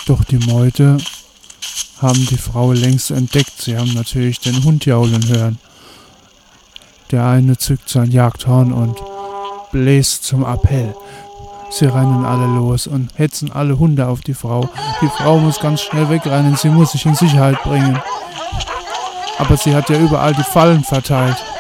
Doch die Meute haben die Frau längst entdeckt. Sie haben natürlich den Hund jaulen hören. Der eine zückt sein Jagdhorn und bläst zum Appell. Sie rennen alle los und hetzen alle Hunde auf die Frau. Die Frau muss ganz schnell wegrennen, sie muss sich in Sicherheit bringen. Aber sie hat ja überall die Fallen verteilt.